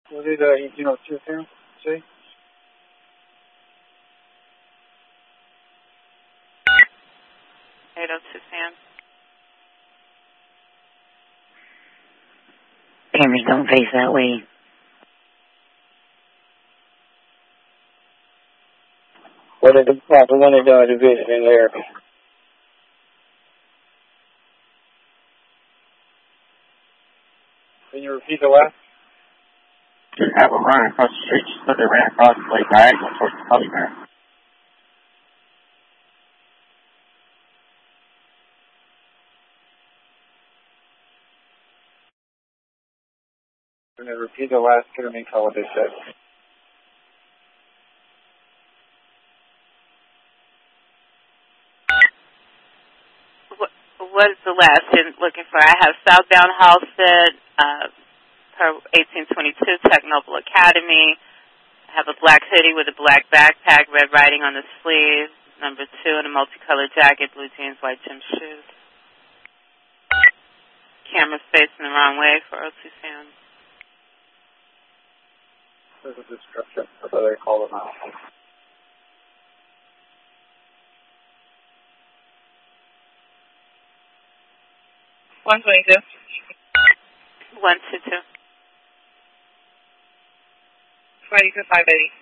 Was it 1802 Sam? See? 802 Sam. Cameras don't face that way. What did the division in there? Can you repeat the last? Have a run across the street, so they ran across the way diagonal towards the customer. Can you repeat the last pyramid call what they said? What is the last you're looking for? I have southbound Halstead, per 1822 Tech Noble Academy. I have a black hoodie with a black backpack, red writing on the sleeve, number 2 in a multicolored jacket, blue jeans, white gym shoes. Camera's facing the wrong way for 02 Sam. There's a description of what they call them out. One 122. 22 580.